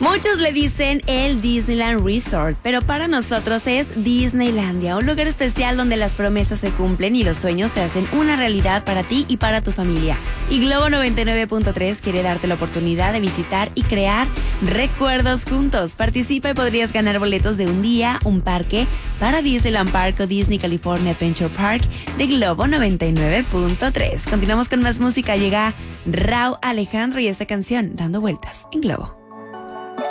Muchos le dicen el Disneyland Resort, pero para nosotros es Disneylandia, un lugar especial donde las promesas se cumplen y los sueños se hacen una realidad para ti y para tu familia. Y Globo 99.3 quiere darte la oportunidad de visitar y crear recuerdos juntos. Participa y podrías ganar boletos de un día, un parque para Disneyland Park o Disney California Adventure Park de Globo 99.3. Continuamos con más música. Llega Rauw Alejandro y esta canción Dando Vueltas en Globo.